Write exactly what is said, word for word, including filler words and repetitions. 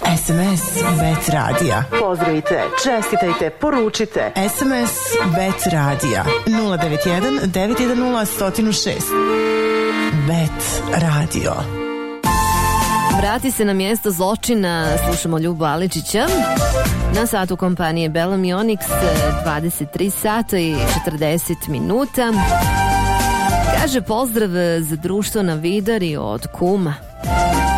S M S Bet Radija. Pozdravite, čestitajte, poručite. S M S Bet Radija nula devet jedan devet jedan nula jedan zero šest. Bet Radio. Vrati se na mjesto zločina, slušamo Ljubu Aličića. Na satu kompanije Belom i Onyx, dvadeset tri sata i četrdeset minuta. Kaže pozdrav za društvo na Vidari od kuma.